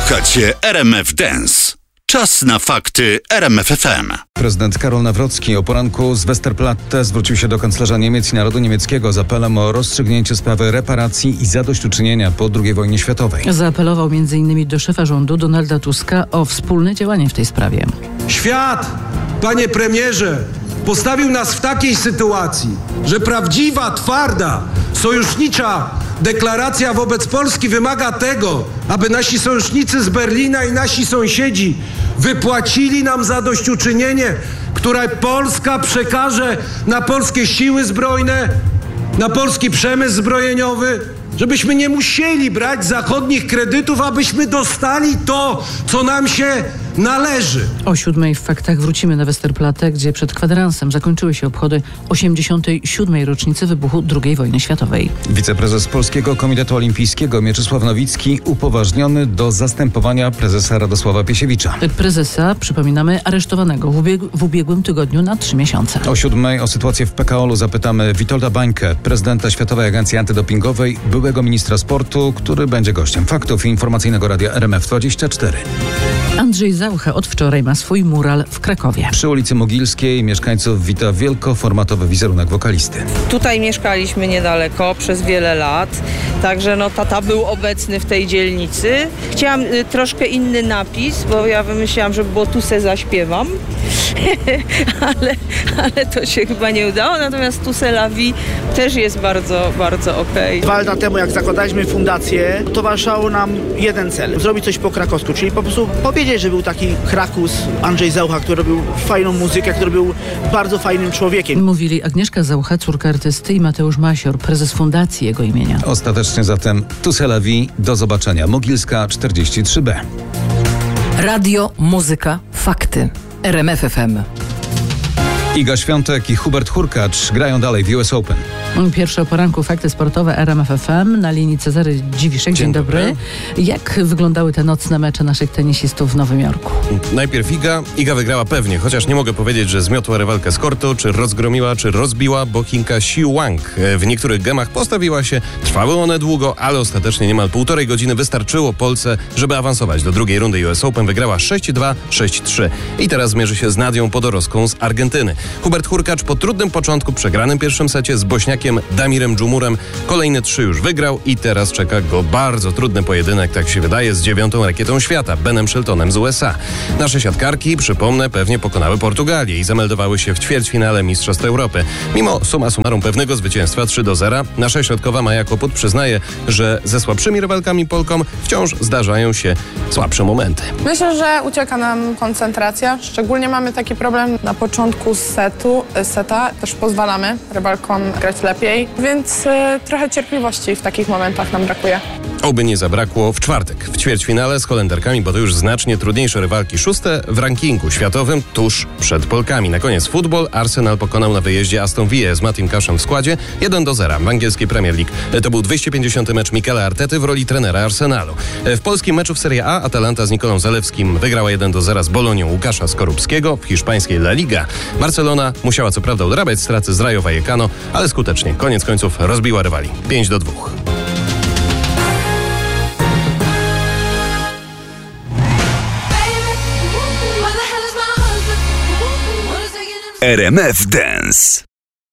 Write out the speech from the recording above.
Słuchacie RMF Dance. Czas na fakty RMF FM. Prezydent Karol Nawrocki o poranku z Westerplatte zwrócił się do kanclerza Niemiec i narodu niemieckiego z apelem o rozstrzygnięcie sprawy reparacji i zadośćuczynienia po II wojnie światowej. Zaapelował m.in. do szefa rządu Donalda Tuska o wspólne działanie w tej sprawie. Świat, panie premierze, postawił nas w takiej sytuacji, że prawdziwa, twarda, sojusznicza deklaracja wobec Polski wymaga tego, aby nasi sojusznicy z Berlina i nasi sąsiedzi wypłacili nam zadośćuczynienie, które Polska przekaże na polskie siły zbrojne, na polski przemysł zbrojeniowy, żebyśmy nie musieli brać zachodnich kredytów, abyśmy dostali to, co nam się należy. O 7:00 w faktach wrócimy na Westerplatte, gdzie przed kwadransem zakończyły się obchody 87. rocznicy wybuchu II wojny światowej. Wiceprezes Polskiego Komitetu Olimpijskiego Mieczysław Nowicki upoważniony do zastępowania prezesa Radosława Piesiewicza. Prezesa, przypominamy, aresztowanego w ubiegłym tygodniu na 3 miesiące. O 7:00 o sytuację w PKOL-u zapytamy Witolda Bańkę, prezydenta Światowej Agencji Antydopingowej, byłego ministra sportu, który będzie gościem faktów i informacyjnego radia RMF24. Andrzej Zaucha od wczoraj ma swój mural w Krakowie. Przy ulicy Mogilskiej mieszkańców wita wielkoformatowy wizerunek wokalisty. Tutaj mieszkaliśmy niedaleko przez wiele lat, także tata był obecny w tej dzielnicy. Chciałam troszkę inny napis, bo ja wymyślałam, żeby było tu se zaśpiewam, ale to się chyba nie udało, natomiast tu se la vie też jest bardzo, bardzo okej. 2 lata temu, jak zakładaliśmy fundację, towarzyszało nam jeden cel, zrobić coś po krakowsku, czyli po prostu powiedzieć, że był taki Krakus, Andrzej Zaucha, który robił fajną muzykę, który był bardzo fajnym człowiekiem. Mówili Agnieszka Zaucha, córka artysty, i Mateusz Masior, prezes fundacji jego imienia. Ostatecznie zatem tu se la vie, do zobaczenia. Mogilska 43B. Radio, muzyka, fakty. RMF FM. Iga Świątek i Hubert Hurkacz grają dalej w US Open. Pierwsze o poranku fakty sportowe RMF FM. Na linii Cezary Dziwiszek. Dzień dobry. Jak wyglądały te nocne mecze naszych tenisistów w Nowym Jorku? Najpierw Iga wygrała pewnie, chociaż nie mogę powiedzieć, że zmiotła rywalkę z kortu, czy rozgromiła, czy rozbiła, bo Chinka Xu Wang w niektórych gemach postawiła się. Trwały one długo, ale ostatecznie niemal 1,5 godziny wystarczyło Polce, żeby awansować do drugiej rundy US Open. Wygrała 6-2, 6-3 i teraz zmierzy się z Nadią Podorowską z Argentyny. Hubert Hurkacz po trudnym początku, przegranym pierwszym secie z Bośniakiem Damirem Dżumurem, kolejne 3 już wygrał i teraz czeka go bardzo trudny pojedynek, tak się wydaje, z 9. rakietą świata, Benem Sheltonem z USA. Nasze siatkarki, przypomnę, pewnie pokonały Portugalię i zameldowały się w ćwierćfinale Mistrzostw Europy. Mimo summa summarum pewnego zwycięstwa 3-0, nasza środkowa Maja Koput przyznaje, że ze słabszymi rywalkami Polkom wciąż zdarzają się słabsze momenty. Myślę, że ucieka nam koncentracja. Szczególnie mamy taki problem na początku seta. Też pozwalamy rywalkom grać lepiej, więc trochę cierpliwości w takich momentach nam brakuje. Oby nie zabrakło w czwartek w ćwierćfinale z Holenderkami, bo to już znacznie trudniejsze rywalki, 6. w rankingu światowym, tuż przed Polkami. Na koniec futbol. Arsenal pokonał na wyjeździe Aston Villa z Mattim Cashem w składzie 1-0 w angielskiej Premier League. To był 250. mecz Mikela Artety w roli trenera Arsenalu. W polskim meczu w Serie A Atalanta z Nikolą Zalewskim wygrała 1-0 z Bolonią Łukasza Skorupskiego. W hiszpańskiej La Liga Barcelona musiała co prawda odrabiać straty z Rayo Vallecano, ale skutecznie koniec końców rozbiła rywali 5-2. RMF Dance.